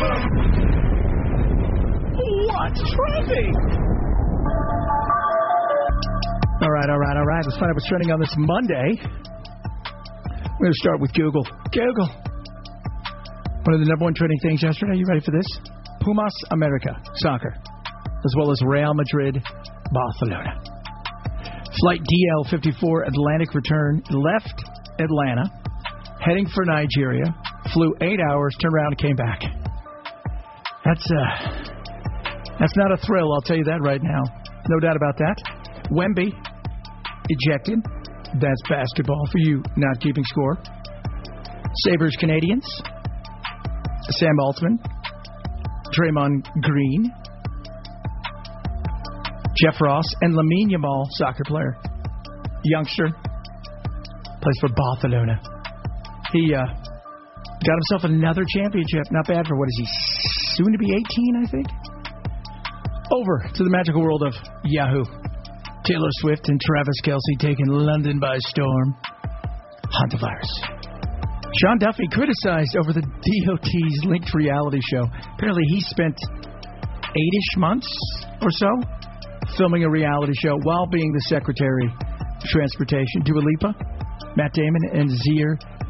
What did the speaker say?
What's trending? All right. Let's find out what's trending on this Monday. We're going to start with Google. Google. One of the number one trending things yesterday. You ready for this? Pumas America, soccer, as well as Real Madrid, Barcelona. Flight DL-54 Atlantic return left Atlanta, heading for Nigeria, flew 8 hours, turned around and came back. That's not a thrill, I'll tell you that right now. No doubt about that. Wemby, ejected. That's basketball for you not keeping score. Sabres Canadians, Sam Altman, Draymond Green, Jeff Ross, and Lamine Yamal, soccer player. Youngster, plays for Barcelona. He got himself another championship. Not bad for, what is he, soon to be 18, I think? Over to the magical world of Yahoo. Taylor Swift and Travis Kelce taking London by storm. Hantavirus. Sean Duffy criticized over the DOT's linked reality show. Apparently he spent 8-ish months or so filming a reality show while being the Secretary of Transportation. Dua Lipa, Matt Damon, and Zaire